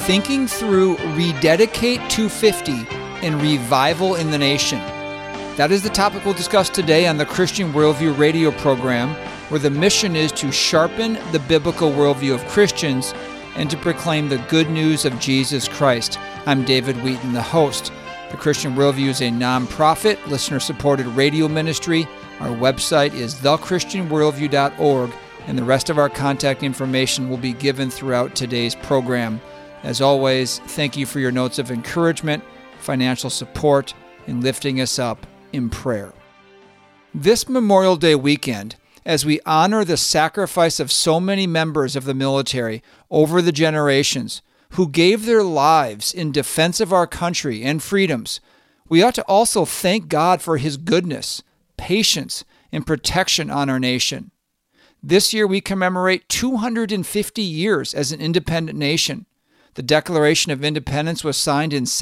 thinking through Rededicate 250 and revival in the nation. That is the topic we'll discuss today on the Christian Worldview radio program, where the mission is to sharpen the biblical worldview of Christians and to proclaim the good news of Jesus Christ. I'm David Wheaton, the host. The Christian Worldview is a non-profit, listener-supported radio ministry. Our website is thechristianworldview.org, and the rest of our contact information will be given throughout today's program. As always, thank you for your notes of encouragement, financial support, and lifting us up in prayer. This Memorial Day weekend, as we honor the sacrifice of so many members of the military over the generations who gave their lives in defense of our country and freedoms, we ought to also thank God for His goodness, patience, and protection on our nation. This year we commemorate 250 years as an independent nation. The Declaration of Independence was signed in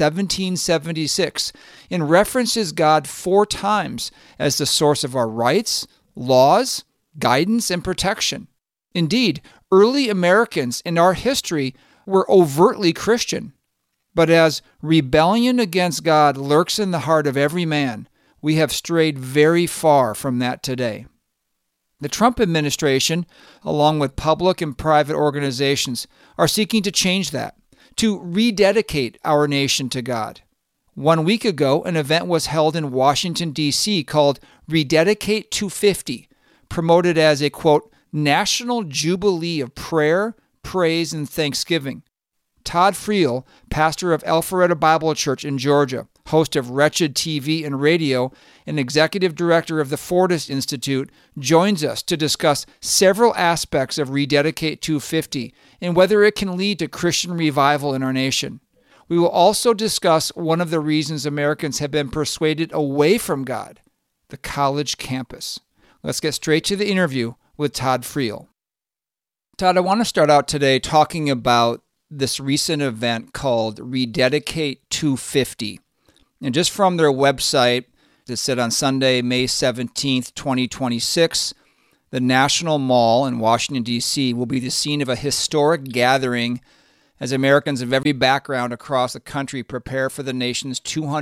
1776 and references God 4 times as the source of our rights, laws, guidance, and protection. Indeed, early Americans in our history were overtly Christian. But as rebellion against God lurks in the heart of every man, we have strayed very far from that today. The Trump administration, along with public and private organizations, are seeking to change that, to rededicate our nation to God. 1 week ago, an event was held in Washington, D.C. called Rededicate 250, promoted as a, quote, national jubilee of prayer, praise, and thanksgiving. Todd Friel, pastor of Alpharetta Bible Church in Georgia, host of Wretched TV and Radio, and executive director of the Fortis Institute, joins us to discuss several aspects of Rededicate 250 and whether it can lead to Christian revival in our nation. We will also discuss one of the reasons Americans have been persuaded away from God, the college campus. Let's get straight to the interview with Todd Friel. Todd, I want to start out today talking about this recent event called Rededicate 250. And just from their website, it said on Sunday, May 17th, 2026, the National Mall in Washington, D.C. will be the scene of a historic gathering as Americans of every background across the country prepare for the nation's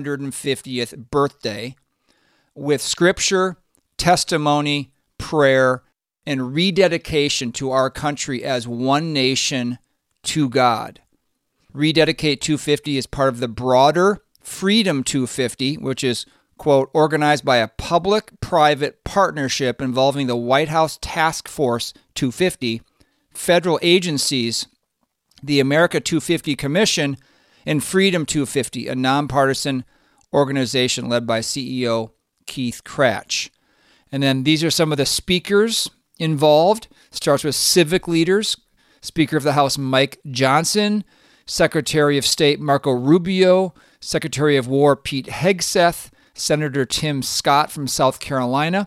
250th birthday with scripture, testimony, prayer, and rededication to our country as one nation to God. Rededicate 250 is part of the broader Freedom 250, which is, quote, organized by a public-private partnership involving the White House Task Force 250, federal agencies, the America 250 Commission, and Freedom 250, a nonpartisan organization led by CEO Keith Krach. And then these are some of the speakers involved. Starts with civic leaders, Speaker of the House Mike Johnson, Secretary of State Marco Rubio, Secretary of War Pete Hegseth, Senator Tim Scott from South Carolina,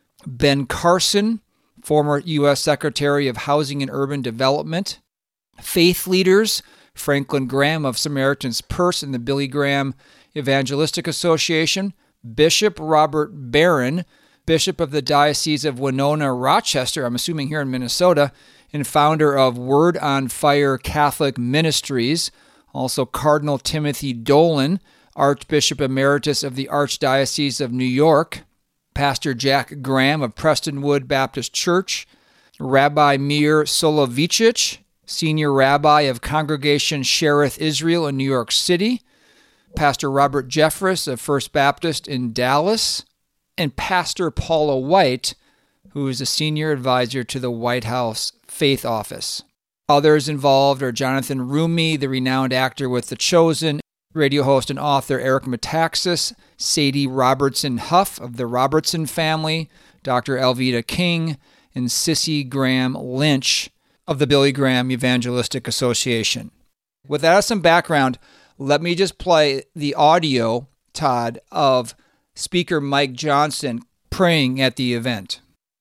Ben Carson, former U.S. Secretary of Housing and Urban Development, faith leaders, Franklin Graham of Samaritan's Purse and the Billy Graham Evangelistic Association, Bishop Robert Barron, Bishop of the Diocese of Winona, Rochester, I'm assuming here in Minnesota, and founder of Word on Fire Catholic Ministries, also Cardinal Timothy Dolan, Archbishop Emeritus of the Archdiocese of New York, Pastor Jack Graham of Prestonwood Baptist Church, Rabbi Mir Solovicic, Senior Rabbi of Congregation Shereth Israel in New York City, Pastor Robert Jeffress of First Baptist in Dallas, and Pastor Paula White, who is a senior advisor to the White House Faith Office. Others involved are Jonathan Rumi, the renowned actor with The Chosen, radio host and author Eric Metaxas, Sadie Robertson Huff of the Robertson family, Dr. Alveda King, and Sissy Graham Lynch of the Billy Graham Evangelistic Association. With that as some background, let me just play the audio, Todd, of Speaker Mike Johnson praying at the event.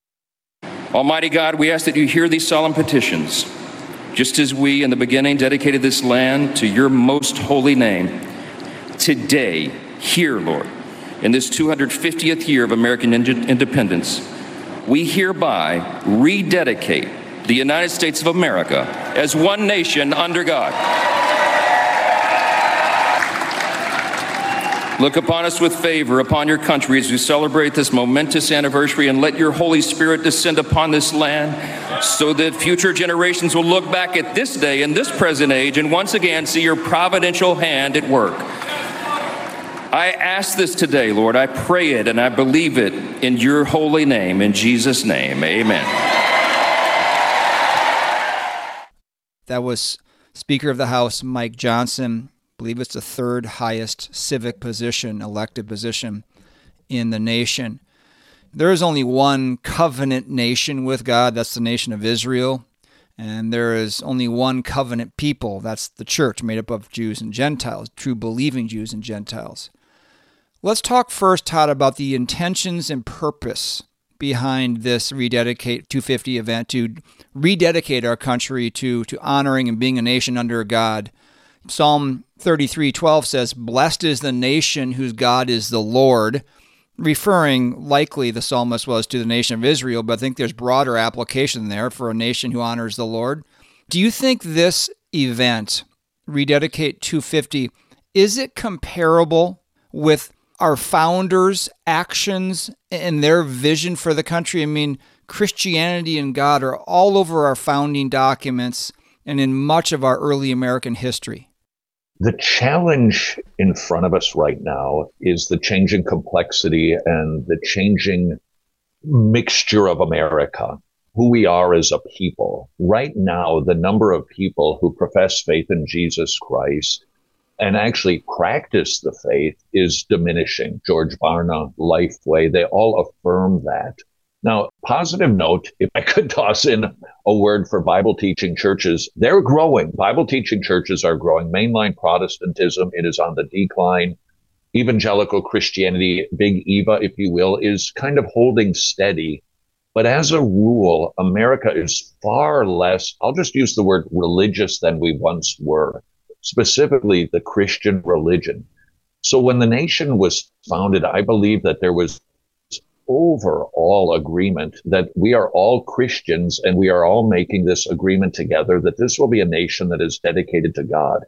Almighty God, we ask that you hear these solemn petitions, just as we in the beginning dedicated this land to your most holy name. Today, here, Lord, in this 250th year of American independence, we hereby rededicate the United States of America as one nation under God. Look upon us with favor, upon your country as we celebrate this momentous anniversary, and let your Holy Spirit descend upon this land so that future generations will look back at this day in this present age and once again see your providential hand at work. I ask this today, Lord. I pray it and I believe it in your holy name. In Jesus' name, amen. That was Speaker of the House Mike Johnson. I believe it's the third highest civic position, elected position in the nation. There is only one covenant nation with God. That's the nation of Israel. And there is only one covenant people. That's the church, made up of Jews and Gentiles, true believing Jews and Gentiles. Let's talk first, Todd, about the intentions and purpose behind this Rededicate 250 event, to rededicate our country to honoring and being a nation under God. Psalm 33:12 says, "Blessed is the nation whose God is the Lord," referring, likely the psalmist was, to the nation of Israel, but I think there's broader application there for a nation who honors the Lord. Do you think this event, Rededicate 250, is it comparable with our founders' actions and their vision for the country? I mean, Christianity and God are all over our founding documents and in much of our early American history. The challenge in front of us right now is the changing complexity and the changing mixture of America, who we are as a people. Right now, the number of people who profess faith in Jesus Christ and actually practice the faith is diminishing. George Barna, Lifeway, they all affirm that. Now, positive note, if I could toss in a word for Bible teaching churches, they're growing. Bible teaching churches are growing. Mainline Protestantism, it is on the decline. Evangelical Christianity, Big Eva, if you will, is kind of holding steady. But as a rule, America is far less, I'll just use the word religious, than we once were, specifically the Christian religion. So when the nation was founded, I believe that there was overall agreement that we are all Christians and we are all making this agreement together that this will be a nation that is dedicated to God.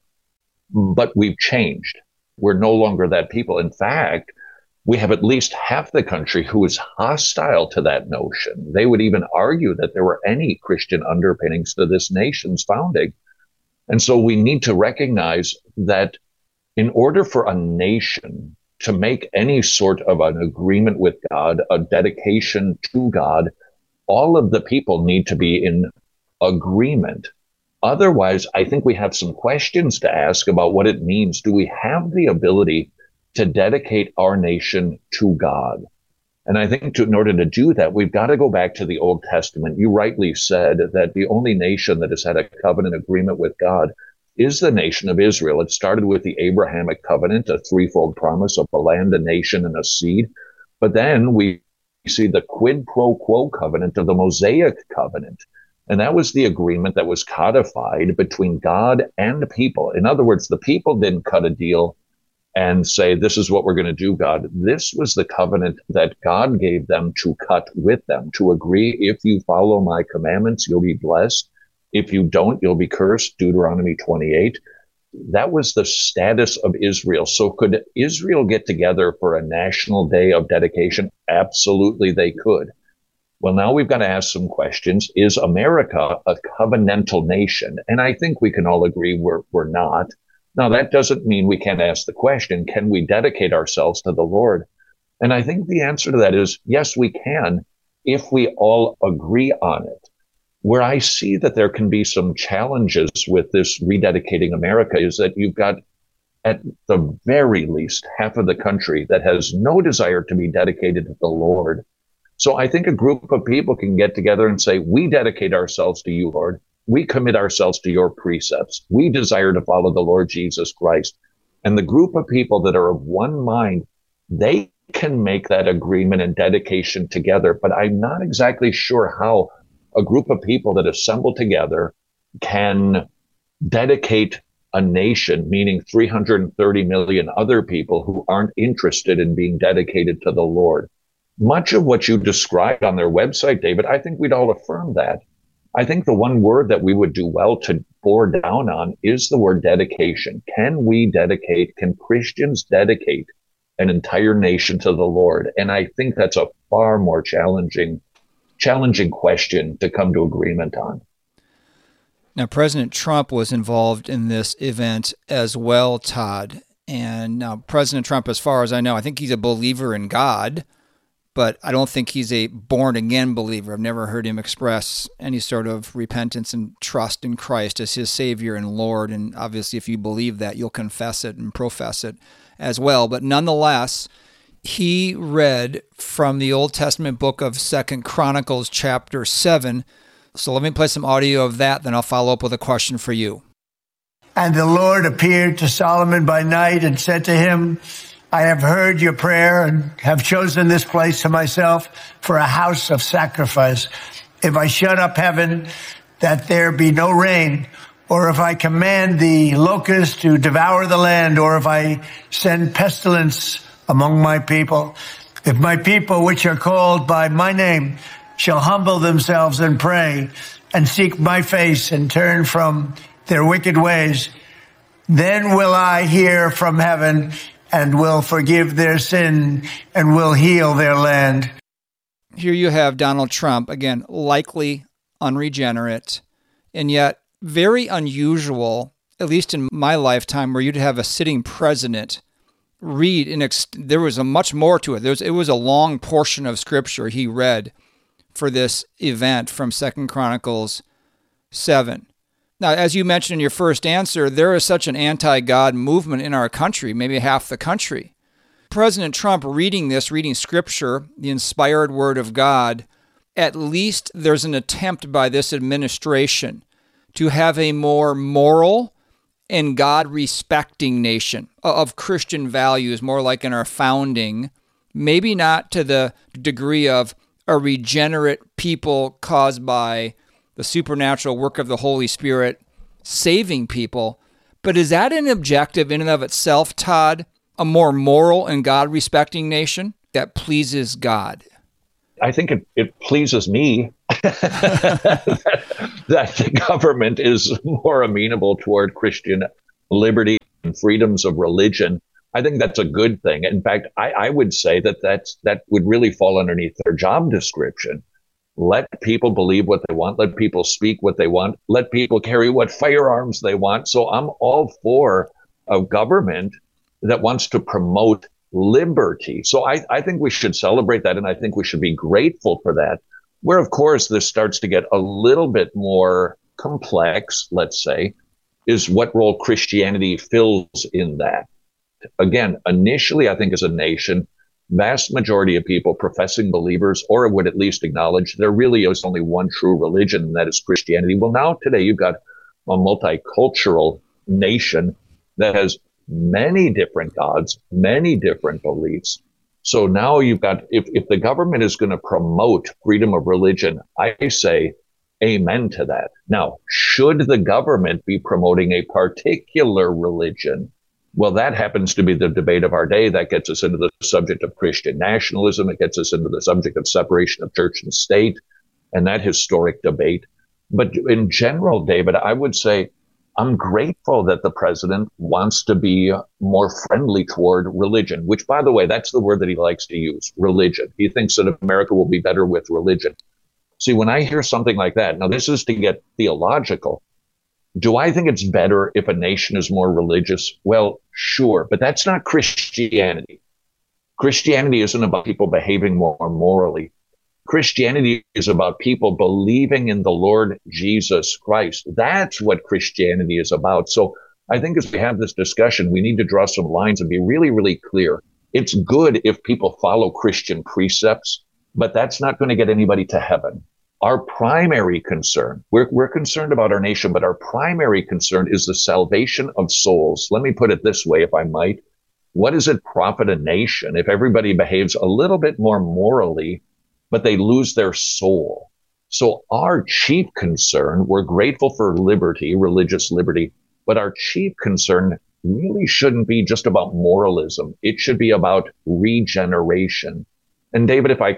But we've changed. We're no longer that people. In fact, we have at least half the country who is hostile to that notion. They would even argue that there were any Christian underpinnings to this nation's founding. And so we need to recognize that in order for a nation to make any sort of an agreement with God, a dedication to God, all of the people need to be in agreement. Otherwise, I think we have some questions to ask about what it means. Do we have the ability to dedicate our nation to God? And I think in order to do that, we've got to go back to the Old Testament. You rightly said that the only nation that has had a covenant agreement with God is the nation of Israel. It started with the Abrahamic covenant, a threefold promise of a land, a nation, and a seed. But then we see the quid pro quo covenant of the Mosaic covenant. And that was the agreement that was codified between God and people. In other words, the people didn't cut a deal and say, this is what we're going to do, God. This was the covenant that God gave them to cut with them, to agree, if you follow my commandments, you'll be blessed. If you don't, you'll be cursed, Deuteronomy 28. That was the status of Israel. So could Israel get together for a national day of dedication? Absolutely, they could. Well, now we've got to ask some questions. Is America a covenantal nation? And I think we can all agree we're not. Now, that doesn't mean we can't ask the question, can we dedicate ourselves to the Lord? And I think the answer to that is, yes, we can, if we all agree on it. Where I see that there can be some challenges with this rededicating America is that you've got, at the very least, half of the country that has no desire to be dedicated to the Lord. So I think a group of people can get together and say, we dedicate ourselves to you, Lord. We commit ourselves to your precepts. We desire to follow the Lord Jesus Christ. And the group of people that are of one mind, they can make that agreement and dedication together. But I'm not exactly sure how a group of people that assemble together can dedicate a nation, meaning 330 million other people who aren't interested in being dedicated to the Lord. Much of what you described on their website, David, I think we'd all affirm that. I think the one word that we would do well to bore down on is the word dedication. Can we dedicate? Can Christians dedicate an entire nation to the Lord. And I think that's a far more challenging question to come to agreement on. Now, President Trump was involved in this event as well, Todd. And now President Trump, as far as I know, I think he's a believer in God, but I don't think he's a born-again believer. I've never heard him express any sort of repentance and trust in Christ as his Savior and Lord. And obviously, if you believe that, you'll confess it and profess it as well. But nonetheless, he read from the Old Testament book of 2 Chronicles chapter 7. So let me play some audio of that, then I'll follow up with a question for you. And the Lord appeared to Solomon by night and said to him, I have heard your prayer and have chosen this place to myself for a house of sacrifice. If I shut up heaven, that there be no rain, or if I command the locust to devour the land, or if I send pestilence among my people, if my people, which are called by my name, shall humble themselves and pray and seek my face and turn from their wicked ways, then will I hear from heaven and will forgive their sin and will heal their land. Here you have Donald Trump, again, likely unregenerate, and yet very unusual, at least in my lifetime, where you'd have a sitting president read. There was a much more to it. It was a long portion of Scripture he read for this event from 2 Chronicles 7. Now, as you mentioned in your first answer, there is such an anti-God movement in our country, maybe half the country. President Trump reading Scripture, the inspired Word of God, at least there's an attempt by this administration to have a more moral and God-respecting nation of Christian values, more like in our founding, maybe not to the degree of a regenerate people caused by the supernatural work of the Holy Spirit saving people. But is that an objective in and of itself, Todd? A more moral and God-respecting nation that pleases God? I think it pleases me that the government is more amenable toward Christian liberty and freedoms of religion. I think that's a good thing. In fact, I would say that would really fall underneath their job description. Let people believe what they want. Let people speak what they want. Let people carry what firearms they want. So I'm all for a government that wants to promote liberty. So I think we should celebrate that, and I think we should be grateful for that. Where, of course, this starts to get a little bit more complex, let's say, is what role Christianity fills in that. Again, initially, I think as a nation, vast majority of people professing believers, or would at least acknowledge there really is only one true religion, and that is Christianity. Well, now today you've got a multicultural nation that has many different gods, many different beliefs. So now you've got, if the government is going to promote freedom of religion, I say amen to that. Now, should the government be promoting a particular religion? Well, that happens to be the debate of our day. That gets us into the subject of Christian nationalism. It gets us into the subject of separation of church and state and that historic debate. But in general, David, I would say I'm grateful that the president wants to be more friendly toward religion, which, by the way, that's the word that he likes to use, religion. He thinks that America will be better with religion. See, when I hear something like that, now this is to get theological. Do I think it's better if a nation is more religious? Well, sure, but that's not Christianity. Christianity isn't about people behaving more morally. Christianity is about people believing in the Lord Jesus Christ. That's what Christianity is about. So I think as we have this discussion, we need to draw some lines and be really, really clear. It's good if people follow Christian precepts, but that's not going to get anybody to heaven. Our primary concern, we're concerned about our nation, but our primary concern is the salvation of souls. Let me put it this way, if I might. What does it profit a nation if everybody behaves a little bit more morally, but they lose their soul? So our chief concern, we're grateful for liberty, religious liberty, but our chief concern really shouldn't be just about moralism. It should be about regeneration. And David, if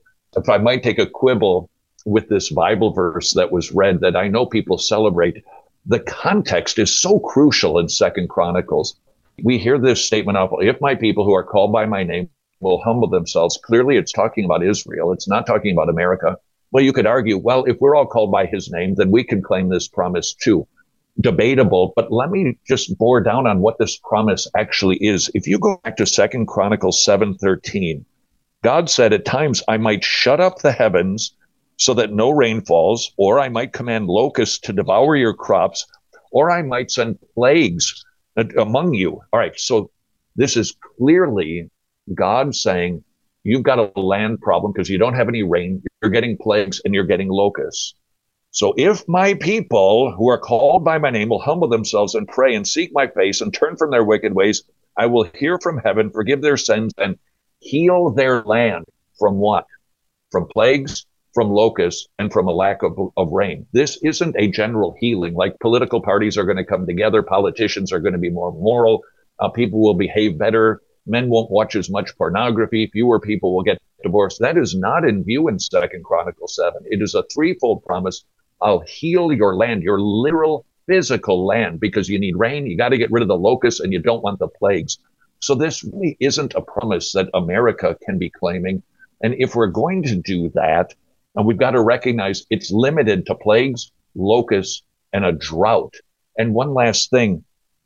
I might take a quibble with this Bible verse that was read that I know people celebrate, the context is so crucial in 2 Chronicles. We hear this statement of, if my people who are called by my name will humble themselves. Clearly, it's talking about Israel. It's not talking about America. Well, you could argue, well, if we're all called by his name, then we can claim this promise too. Debatable, but let me just bore down on what this promise actually is. If you go back to 2 Chronicles 7:13, God said, at times I might shut up the heavens so that no rain falls, or I might command locusts to devour your crops, or I might send plagues among you. All right, so this is clearly God saying, you've got a land problem because you don't have any rain, you're getting plagues, and you're getting locusts. So if my people who are called by my name will humble themselves and pray and seek my face and turn from their wicked ways, I will hear from heaven, forgive their sins, and heal their land. From what? From plagues, from locusts, and from a lack of rain. This isn't a general healing, like political parties are going to come together, politicians are going to be more moral, people will behave better, men won't watch as much pornography, fewer people will get divorced. That is not in view in 2 Chronicles 7. It is a threefold promise. I'll heal your land, your literal physical land, because you need rain, you got to get rid of the locusts, and you don't want the plagues. So this really isn't a promise that America can be claiming. And if we're going to do that, and we've got to recognize it's limited to plagues, locusts, and a drought. And one last thing,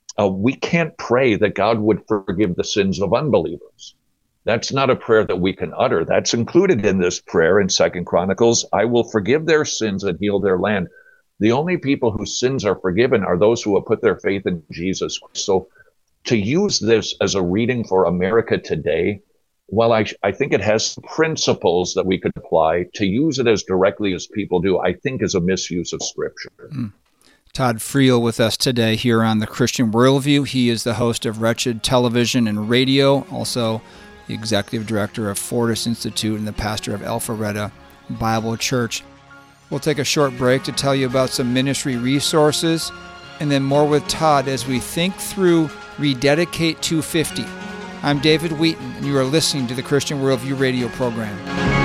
we can't pray that God would forgive the sins of unbelievers. That's not a prayer that we can utter. That's included in this prayer in 2 Chronicles. I will forgive their sins and heal their land. The only people whose sins are forgiven are those who have put their faith in Jesus. So to use this as a reading for America today, while I think it has principles that we could apply, to use it as directly as people do, I think is a misuse of Scripture. Todd Friel with us today here on The Christian Worldview. He is the host of Wretched Television and Radio, also the executive director of Fortis Institute and the pastor of Alpharetta Bible Church. We'll take a short break to tell you about some ministry resources, and then more with Todd as we think through Rededicate 250. I'm David Wheaton, and you are listening to the Christian Worldview radio program.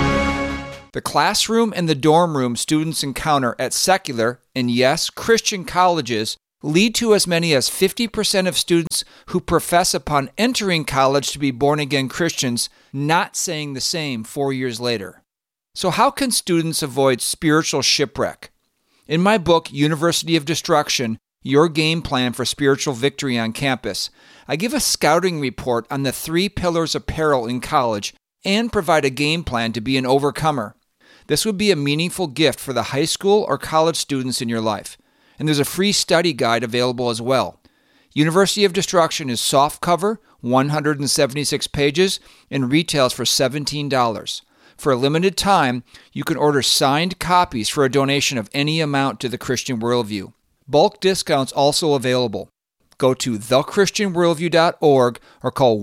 The classroom and the dorm room students encounter at secular, and yes, Christian colleges lead to as many as 50% of students who profess upon entering college to be born-again Christians not saying the same 4 years later. So how can students avoid spiritual shipwreck? In my book, University of Destruction, Your Game Plan for Spiritual Victory on Campus, I give a scouting report on the 3 pillars of peril in college and provide a game plan to be an overcomer. This would be a meaningful gift for the high school or college students in your life. And there's a free study guide available as well. University of Destruction is softcover, 176 pages, and retails for $17. For a limited time, you can order signed copies for a donation of any amount to the Christian Worldview. Bulk discounts also available. Go to thechristianworldview.org or call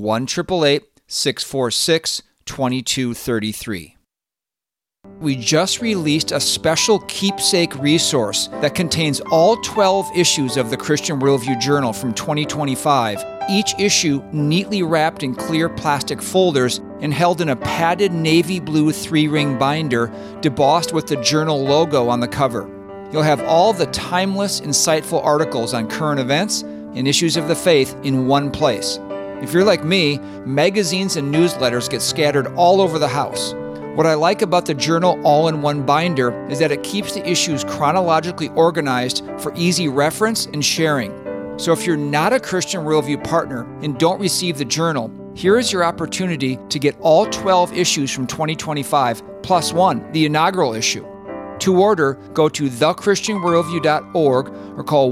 1-888-646-2233. We just released a special keepsake resource that contains all 12 issues of the Christian Worldview Journal from 2025, each issue neatly wrapped in clear plastic folders and held in a padded navy blue 3-ring binder debossed with the journal logo on the cover. You'll have all the timeless, insightful articles on current events and issues of the faith in one place. If you're like me, magazines and newsletters get scattered all over the house. What I like about the journal all-in-one binder is that it keeps the issues chronologically organized for easy reference and sharing. So if you're not a Christian Worldview partner and don't receive the journal, here is your opportunity to get all 12 issues from 2025 plus one, the inaugural issue. To order, go to thechristianworldview.org or call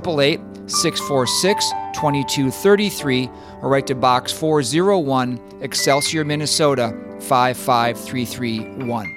1-888-646-2233 or write to Box 401, Excelsior, Minnesota 55331.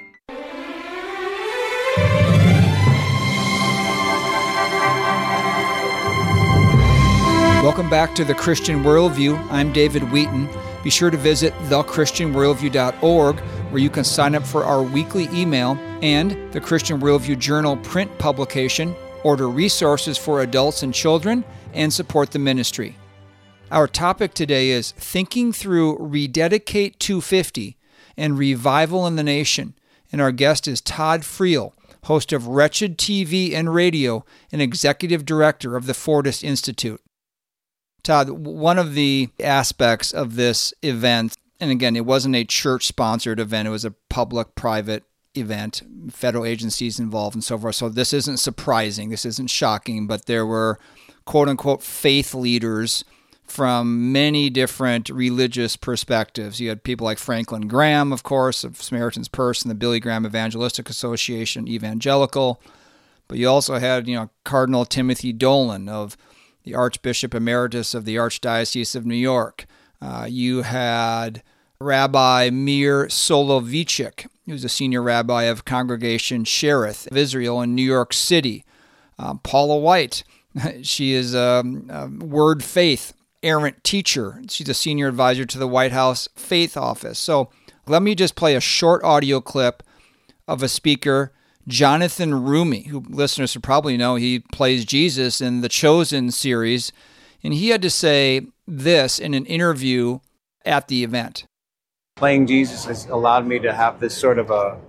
Welcome back to The Christian Worldview. I'm David Wheaton. Be sure to visit thechristianworldview.org where you can sign up for our weekly email and the Christian Worldview Journal print publication, order resources for adults and children, and support the ministry. Our topic today is Thinking Through Rededicate 250 and Revival in the Nation, and our guest is Todd Friel, host of Wretched TV and Radio and executive director of the Fortis Institute. Todd, one of the aspects of this event, and again, it wasn't a church-sponsored event, it was a public-private event, federal agencies involved and so forth. So this isn't surprising, this isn't shocking, but there were quote-unquote faith leaders from many different religious perspectives. You had people like Franklin Graham, of course, of Samaritan's Purse and the Billy Graham Evangelistic Association, evangelical. But you also had, Cardinal Timothy Dolan of the Archbishop Emeritus of the Archdiocese of New York. You had Rabbi Meir Soloveichik, who's a senior rabbi of Congregation Cherith of Israel in New York City. Paula White, she is a Word Faith errant teacher. She's a senior advisor to the White House Faith Office. So let me just play a short audio clip of a speaker, Jonathan Rumi, who listeners should probably know. He plays Jesus in the Chosen series, and he had to say this in an interview at the event. Playing Jesus has allowed me to have this sort of a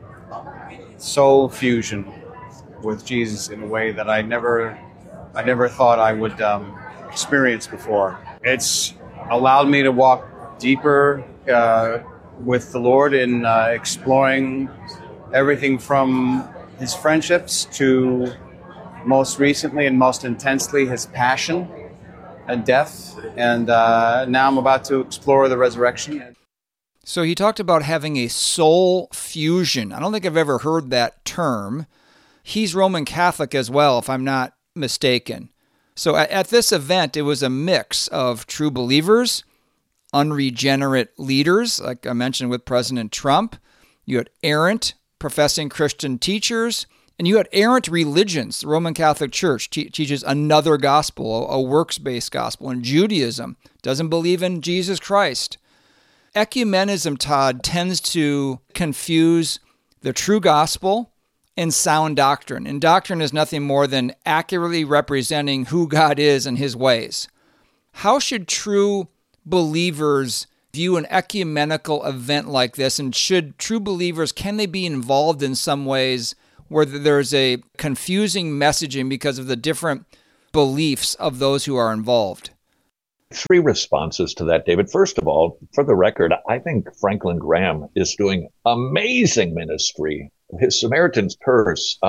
soul fusion with Jesus in a way that I never thought I would experience before. It's allowed me to walk deeper with the Lord in exploring everything from His friendships to most recently and most intensely His passion and death. And now I'm about to explore the resurrection. So he talked about having a soul fusion. I don't think I've ever heard that term. He's Roman Catholic as well, if I'm not mistaken. So at this event, it was a mix of true believers, unregenerate leaders, like I mentioned with President Trump. You had errant, professing Christian teachers, and you had errant religions. The Roman Catholic Church teaches another gospel, a works-based gospel, and Judaism doesn't believe in Jesus Christ. Ecumenism, Todd, tends to confuse the true gospel and sound doctrine. And doctrine is nothing more than accurately representing who God is and His ways. How should true believers view an ecumenical event like this? And should true believers, can they be involved in some ways where there's a confusing messaging because of the different beliefs of those who are involved? Three responses to that, David. First of all, for the record, I think Franklin Graham is doing amazing ministry. His Samaritan's Purse,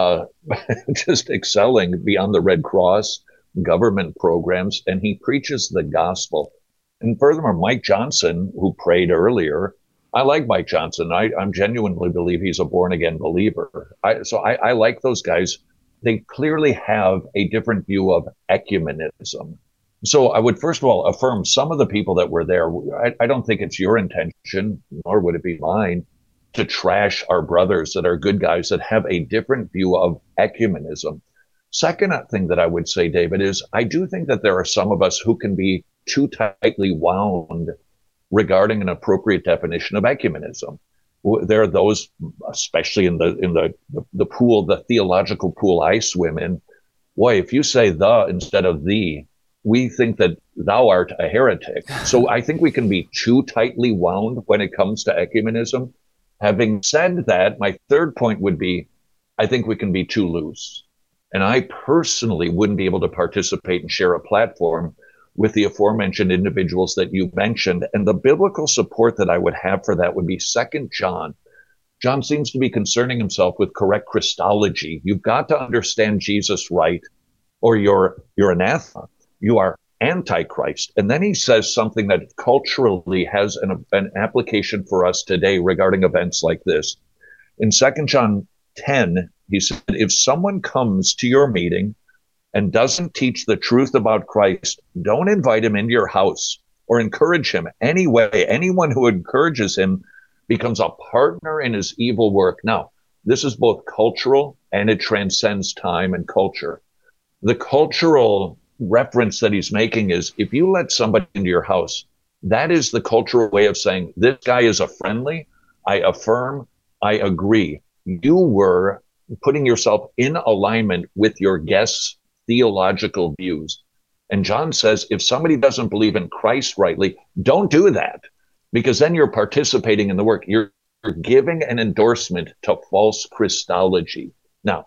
just excelling beyond the Red Cross, government programs, and he preaches the gospel. And furthermore, Mike Johnson, who prayed earlier, I like Mike Johnson. I genuinely believe he's a born-again believer. I like those guys. They clearly have a different view of ecumenism. So I would first of all affirm some of the people that were there. I don't think it's your intention, nor would it be mine, to trash our brothers that are good guys that have a different view of ecumenism. Second thing that I would say, David, is I do think that there are some of us who can be too tightly wound regarding an appropriate definition of ecumenism. There are those, especially in the pool, the theological pool I swim in. Boy, if you say the instead of thee, we think that thou art a heretic. So I think we can be too tightly wound when it comes to ecumenism. Having said that, my third point would be, I think we can be too loose. And I personally wouldn't be able to participate and share a platform with the aforementioned individuals that you mentioned. And the biblical support that I would have for that would be 2 John. John seems to be concerning himself with correct Christology. You've got to understand Jesus right, or you're anathema. You are Antichrist. And then he says something that culturally has an application for us today regarding events like this. In 2 John 10, he said, if someone comes to your meeting and doesn't teach the truth about Christ, don't invite him into your house or encourage him anyway. Anyone who encourages him becomes a partner in his evil work. Now, this is both cultural and it transcends time and culture. The cultural reference that he's making is if you let somebody into your house, that is the cultural way of saying this guy is a friendly, I affirm, I agree. You were putting yourself in alignment with your guest's theological views. And John says, if somebody doesn't believe in Christ rightly, don't do that, because then you're participating in the work. You're giving an endorsement to false Christology. Now,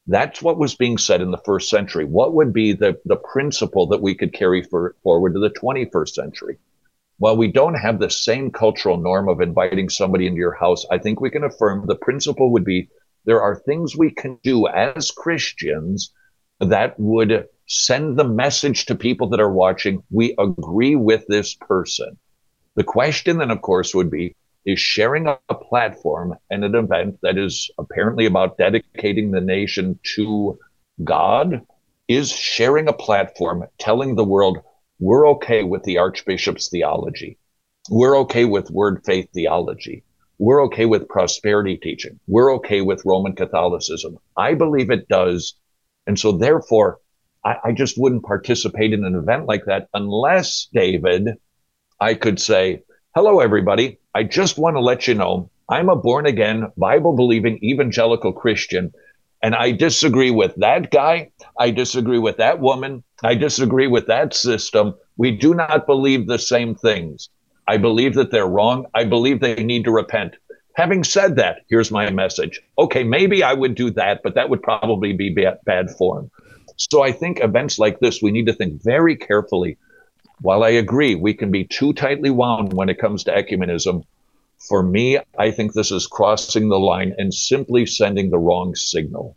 That's what was being said in the first century. What would be the principle that we could carry forward to the 21st century? While we don't have the same cultural norm of inviting somebody into your house, I think we can affirm the principle would be there are things we can do as Christians that would send the message to people that are watching, we agree with this person. The question then, of course, would be, is sharing a platform and an event that is apparently about dedicating the nation to God, is sharing a platform telling the world, we're okay with the Archbishop's theology. We're okay with word faith theology. We're okay with prosperity teaching. We're okay with Roman Catholicism. I believe it does. And so therefore, I just wouldn't participate in an event like that unless, David, I could say, hello, everybody. I just want to let you know I'm a born-again, Bible-believing evangelical Christian, and I disagree with that guy. I disagree with that woman. I disagree with that system. We do not believe the same things. I believe that they're wrong. I believe they need to repent. Having said that, here's my message. Okay, maybe I would do that, but that would probably be bad form. So I think events like this, we need to think very carefully. While I agree we can be too tightly wound when it comes to ecumenism, for me, I think this is crossing the line and simply sending the wrong signal.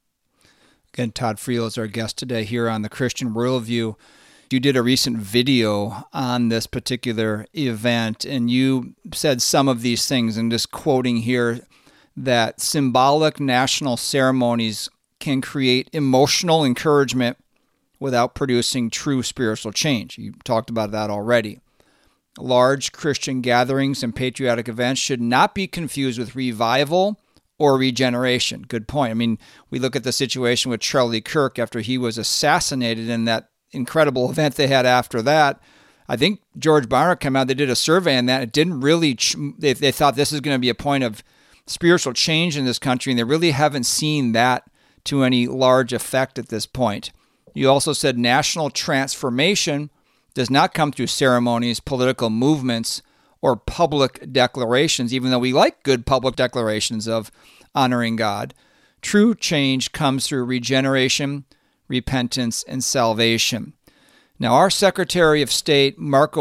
Again, Todd Friel is our guest today here on the Christian Worldview. You did a recent video on this particular event, and you said some of these things, and just quoting here, that symbolic national ceremonies can create emotional encouragement without producing true spiritual change. You talked about that already. Large Christian gatherings and patriotic events should not be confused with revival or regeneration. Good point. I mean, we look at the situation with Charlie Kirk after he was assassinated in that incredible event they had after that. I think George Barna came out, they did a survey on that. It didn't really, they thought this is going to be a point of spiritual change in this country, and they really haven't seen that to any large effect at this point. You also said national transformation does not come through ceremonies, political movements, or public declarations, even though we like good public declarations of honoring God. True change comes through regeneration, repentance, and salvation. Now, our Secretary of State, Marco